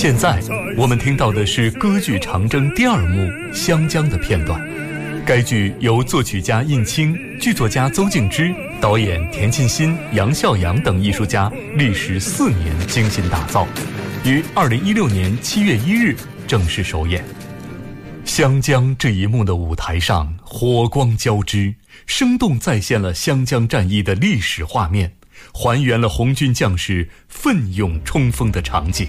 现在我们听到的是歌剧《长征》第二幕《湘江》的片段。该剧由作曲家印青、剧作家邹静之、导演田沁鑫、杨孝阳等艺术家历时4年精心打造，于2016年7月1日正式首演。湘江这一幕的舞台上火光交织，生动再现了湘江战役的历史画面，还原了红军将士奋勇冲锋的场景。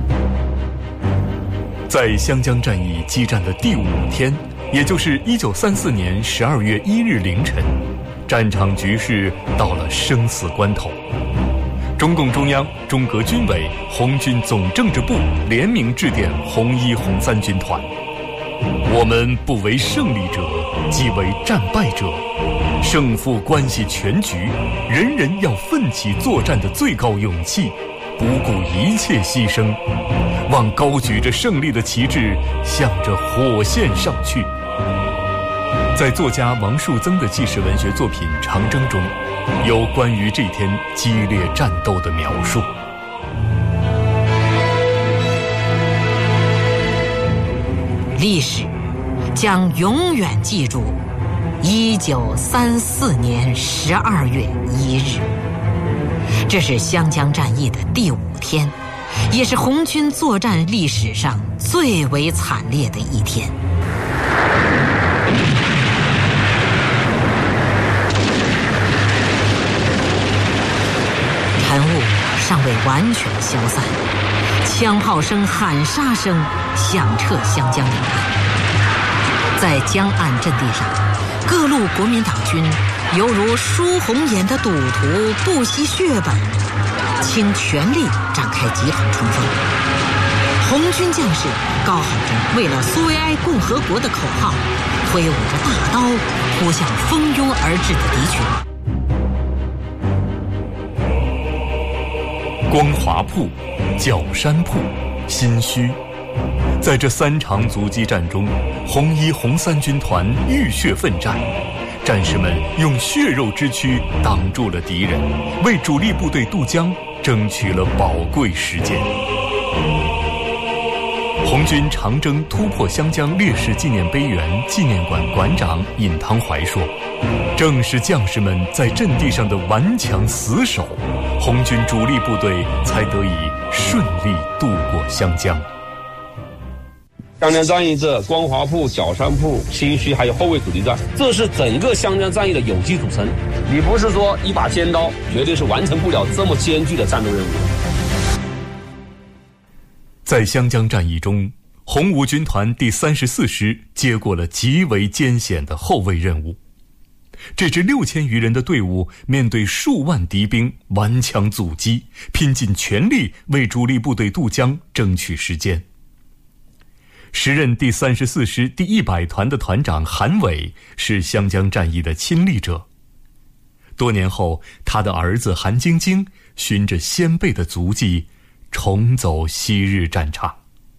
在湘江战役激战的第5天，也就是1934年12月1日凌晨，战场局势到了生死关头。中共中央、中革军委、红军总政治部联名致电红一、红三军团：我们不为胜利者，即为战败者。胜负关系全局，人人要奋起作战的最高勇气，不顾一切牺牲，望高举着胜利的旗帜，向着火线上去。在作家王树增的纪实文学作品《长征》中，有关于这天激烈战斗的描述。 历史将永远记住1934年12月1日，这是湘江战役的第5天，也是红军作战历史上最为惨烈的一天。晨雾尚未完全消散，枪炮声、喊杀声响彻湘江两岸。在江岸阵地上，各路国民党军犹如输红眼的赌徒，不惜血本，倾全力展开集团冲锋。红军将士高喊着为了苏维埃共和国的口号，挥舞着大刀扑向蜂拥而至的敌群。 光华铺、角山铺、新圩，在这3场阻击战中，红一、红三军团浴血奋战，战士们用血肉之躯挡住了敌人，为主力部队渡江争取了宝贵时间。红军长征突破湘江烈士纪念碑园纪念馆馆长尹汤怀说，正是将士们在阵地上的顽强死守，红军主力部队才得以顺利渡过湘江。 湘江战役这光华铺、角山铺、新圩还有后卫阻击战，这是整个湘江战役的有机组成。你不是说一把尖刀绝对是完成不了这么艰巨的战斗任务。 在湘江战役中，红五军团第34师接过了极为艰险的后卫任务。这支6000余人的队伍面对数万敌兵顽强阻击，拼尽全力为主力部队渡江争取时间。时任第34师第100团的团长韩伟是湘江战役的亲历者。多年后，他的儿子韩晶晶循着先辈的足迹重走昔日战场。